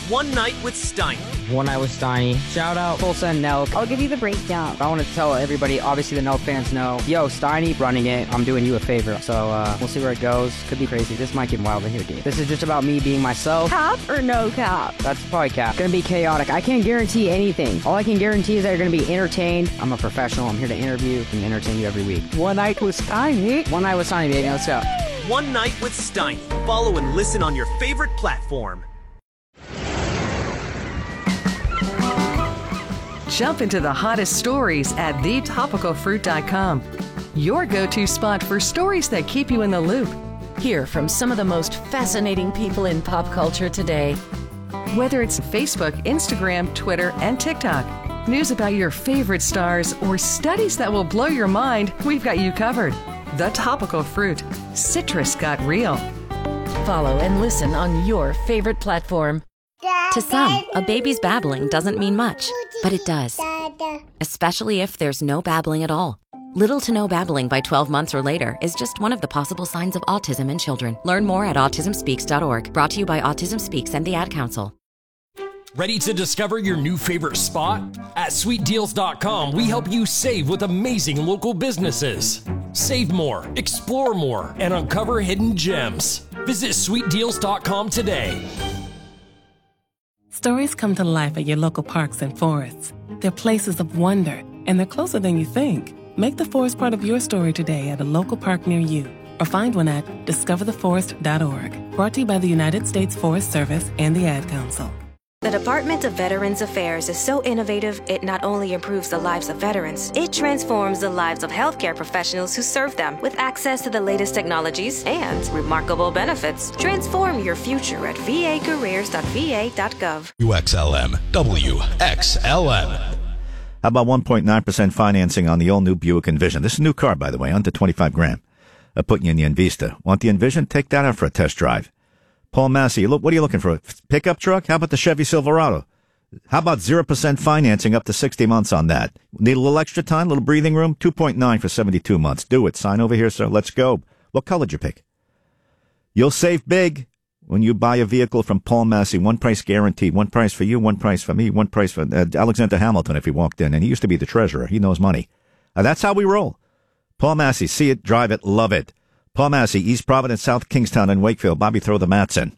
One Night with Steiny. One Night with Steiny. Shout out Tulsa and Nelk. I'll give you the breakdown. I want to tell everybody, obviously the Nelk fans know, yo, Steiny running it, I'm doing you a favor. So we'll see where it goes. Could be crazy. This might get wild in here, dude. This is just about me being myself. Cap or no cap? That's probably cap. Gonna be chaotic. I can't guarantee anything. All I can guarantee is that you're gonna be entertained. I'm a professional. I'm here to interview and entertain you every week. One Night with Steiny. One Night with Steiny, baby. Let's go. One Night with Steiny. Follow and listen on your favorite platform. Jump into the hottest stories at thetopicalfruit.com. Your go-to spot for stories that keep you in the loop. Hear from some of the most fascinating people in pop culture today. Whether it's Facebook, Instagram, Twitter, and TikTok, news about your favorite stars, or studies that will blow your mind, we've got you covered. The Topical Fruit. Citrus got real. Follow and listen on your favorite platform. To some, a baby's babbling doesn't mean much, but it does. Especially if there's no babbling at all. Little to no babbling by 12 months or later is just one of the possible signs of autism in children. Learn more at autismspeaks.org. Brought to you by Autism Speaks and the Ad Council. Ready to discover your new favorite spot? At sweetdeals.com, we help you save with amazing local businesses. Save more, explore more, and uncover hidden gems. Visit sweetdeals.com today. Stories come to life at your local parks and forests. They're places of wonder, and they're closer than you think. Make the forest part of your story today at a local park near you, or find one at discovertheforest.org. Brought to you by the United States Forest Service and the Ad Council. The Department of Veterans Affairs is so innovative, it not only improves the lives of veterans, it transforms the lives of healthcare professionals who serve them. With access to the latest technologies and remarkable benefits, transform your future at vacareers.va.gov. UXLM, WXLM. How about 1.9% financing on the all-new Buick Envision? This is a new car, by the way, under 25 grand. Putting you in the Envista. Want the Envision? Take that out for a test drive. Paul Massey, look, what are you looking for? A pickup truck? How about the Chevy Silverado? How about 0% financing up to 60 months on that? Need a little extra time, a little breathing room? 2.9 for 72 months. Do it. Sign over here, sir. Let's go. What color did you pick? You'll save big when you buy a vehicle from Paul Massey. One price guaranteed. One price for you, one price for me, one price for Alexander Hamilton if he walked in. And he used to be the treasurer. He knows money. That's how we roll. Paul Massey. See it, drive it, love it. Paul Massey, East Providence, South Kingstown, and Wakefield. Bobby, throw the mats in.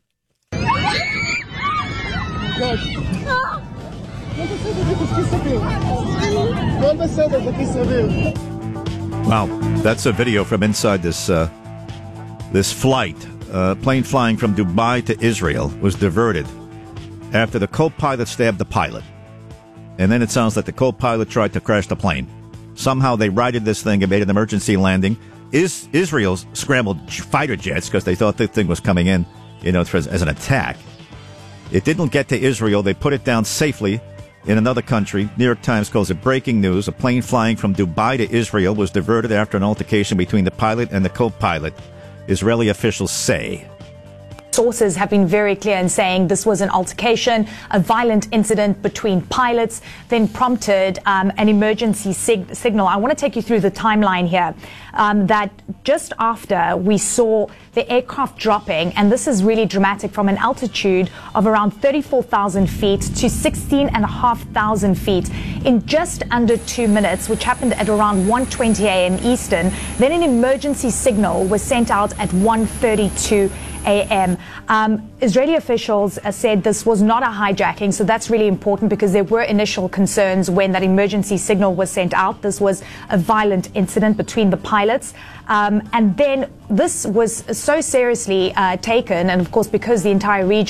Wow, that's a video from inside this flight. Plane flying from Dubai to Israel was diverted after the co-pilot stabbed the pilot. And then it sounds like the co-pilot tried to crash the plane. Somehow they righted this thing and made an emergency landing. Israel's scrambled fighter jets because they thought the thing was coming in, as an attack. It didn't get to Israel. They put it down safely in another country. New York Times calls it breaking news. A plane flying from Dubai to Israel was diverted after an altercation between the pilot and the co-pilot, Israeli officials say. Sources have been very clear in saying this was an altercation, a violent incident between pilots, then prompted an emergency signal. I want to take you through the timeline here. That just after we saw the aircraft dropping, and this is really dramatic, from an altitude of around 34,000 feet to 16,500 feet in just under 2 minutes, which happened at around 1:20 a.m. Eastern. Then an emergency signal was sent out at 1:32 a.m. Israeli officials said this was not a hijacking, so that's really important because there were initial concerns when that emergency signal was sent out. This was a violent incident between the pilots. And then this was so seriously taken, and of course because the entire region